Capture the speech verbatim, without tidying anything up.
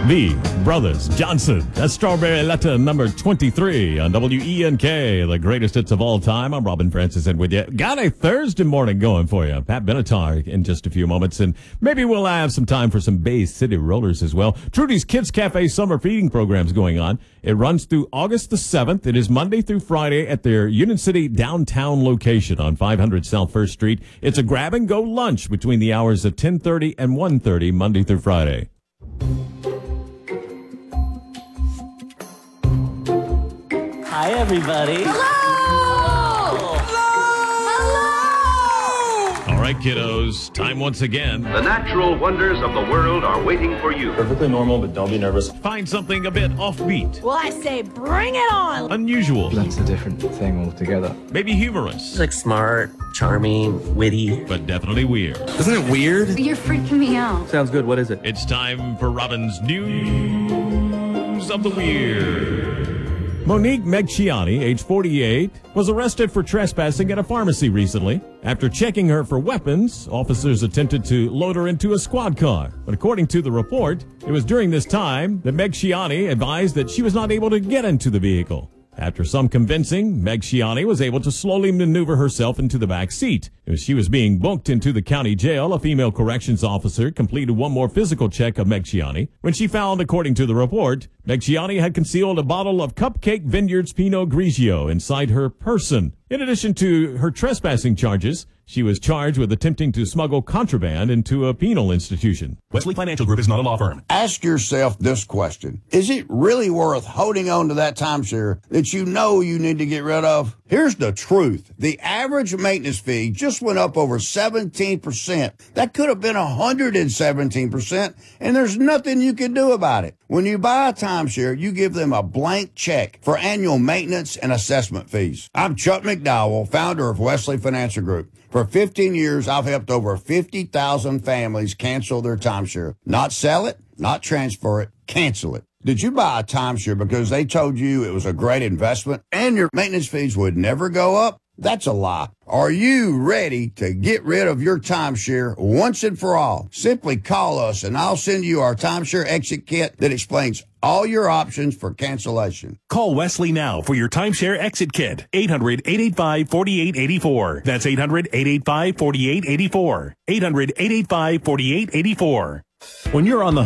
The Brothers Johnson. That's Strawberry Letter number twenty-three on W E N K, the greatest hits of all time. I'm Robin Francis and with you. Got a Thursday morning going for you. Pat Benatar in just a few moments, and maybe we'll have some time for some Bay City Rollers as well. Trudy's Kids Cafe summer feeding program's going on. It runs through August the seventh. It is Monday through Friday at their Union City downtown location on five hundred South First Street. It's a grab-and-go lunch between the hours of ten thirty and one thirty Monday through Friday. Hi, everybody. Hello! Hello! All right, kiddos, time once again. The natural wonders of the world are waiting for you. Perfectly normal, but don't be nervous. Find something a bit offbeat. Well, I say bring it on! Unusual. That's a different thing altogether. Maybe humorous. It's like smart, charming, witty. But definitely weird. Isn't it weird? You're freaking me out. Sounds good. What is it? It's time for Robin's News of the Weird. Monique Megciani, age forty-eight, was arrested for trespassing at a pharmacy recently. After checking her for weapons, officers attempted to load her into a squad car. But according to the report, it was during this time that Megciani advised that she was not able to get into the vehicle. After some convincing, Megciani was able to slowly maneuver herself into the back seat. As she was being booked into the county jail, a female corrections officer completed one more physical check of Megciani. When she found, according to the report, Megciani had concealed a bottle of Cupcake Vineyards Pinot Grigio inside her person. In addition to her trespassing charges, she was charged with attempting to smuggle contraband into a penal institution. Wesley Financial Group is not a law firm. Ask yourself this question. Is it really worth holding on to that timeshare that you know you need to get rid of? Here's the truth. The average maintenance fee just went up over seventeen percent. That could have been one hundred seventeen percent, and there's nothing you can do about it. When you buy a timeshare, you give them a blank check for annual maintenance and assessment fees. I'm Chuck McDowell, founder of Wesley Financial Group. For fifteen years, I've helped over fifty thousand families cancel their timeshare. Not sell it, not transfer it, cancel it. Did you buy a timeshare because they told you it was a great investment and your maintenance fees would never go up? That's a lie. Are you ready to get rid of your timeshare once and for all? Simply call us and I'll send you our timeshare exit kit that explains all your options for cancellation. Call Wesley now for your timeshare exit kit. eight hundred, eight eight five, four eight eight four. That's eight hundred, eight eight five, four eight eight four. eight hundred, eight eight five, four eight eight four. When you're on the